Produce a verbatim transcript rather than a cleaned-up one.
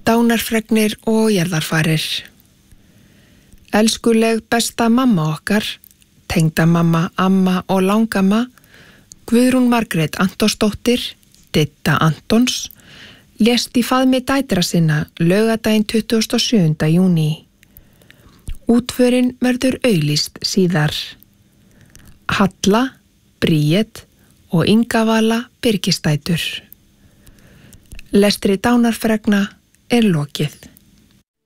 Dánarfregnir og jarðarfarir. Elskuleg besta mamma okkar, tengdamamma, amma og langamma, Guðrún Margrét Antonsdóttir, Didda Antons, lést í faðmi dætra sinna laugardaginn tuttugasta og sjöunda júní. Útförin verður auglýst síðar. Halla, Bríet og Inga Vala Birgisdætur. Lestri dánarfregna er lokið.